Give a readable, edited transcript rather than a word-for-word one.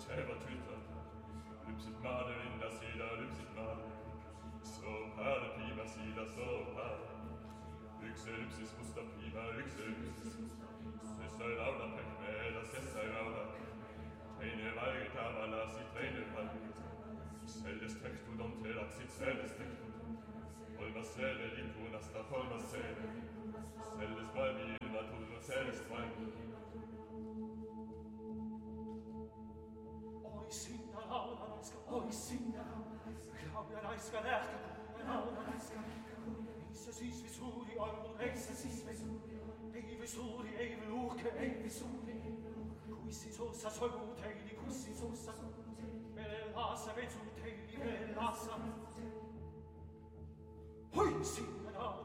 teva tutta, lypsit Madelinda sida, lypsit Madelin. So pade pima sida, so pade. Yksi lypsis musta pima, yksi lypsis. Se sai lauda pehmeitä, se sai lauda. Teine valget avalasi, teine valget. Selles tehtud on telaksid, selles tehtud. Kolmas selle lipunasta, kolmas selle. Selles valmi ilma tulnud, sellest valmi. Oi sinna laula raiska, oi sinna laula raiska lähtä, laula raiska. Ei se siis visuuri ollut, ei se siis visuuri. Ei visuuri, ei uhke, ei visuuri. Kuissi suussa soivu teili, kuissi suussa. Velassa vetsu teili, velassa. Oi sinna laula.